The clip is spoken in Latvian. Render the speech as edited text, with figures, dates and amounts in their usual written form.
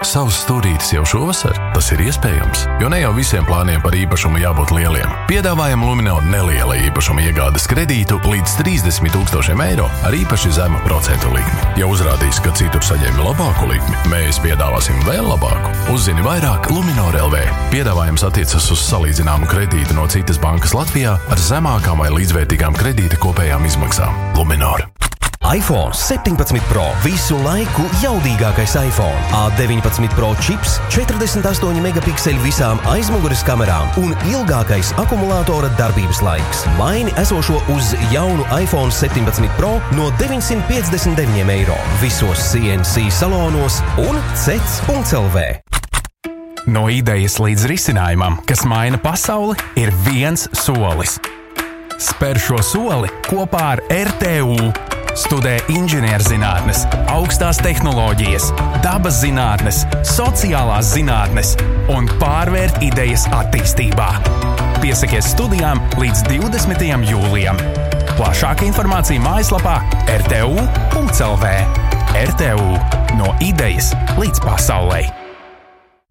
savus stūrītes jau šovasar? Tas ir iespējams, jo ne jau visiem plāniem par īpašumu jābūt lieliem. Piedāvājam Luminor neliela īpašuma iegādes kredītu līdz 30 000 eiro ar īpaši zemu procentu likmi. Ja uzrādīs, ka citur saņem labāku likmi, mēs piedāvāsim vēl labāku. Uzzini vairāk Luminor LV. Piedāvājums attiecas uz salīdzināmu kredītu no citas bankas Latvijā ar zemākām vai līdzvērtīgām kredīta kopējām izmaksām. Luminor. iPhone 17 Pro. Visu laiku jaudīgākais iPhone. A19 Pro čips, 48 megapikseli visām aizmugures kamerām un ilgākais akumulātora darbības laiks. Maini esošo uz jaunu iPhone 17 Pro no 959 eiro visos CNC salonos un cets.lv. No idejas līdz risinājumam, kas maina pasauli, ir viens solis. Spēr šo soli kopā ar RTU. Studē inženierzinātnes, augstās tehnoloģijas, dabas zinātnes, sociālās zinātnes un pārvērt idejas attīstībā. Piesakies studijām līdz 20. jūlijam. Plašāka informācija mājaslapā rtu.lv. RTU. No idejas līdz pasaulei.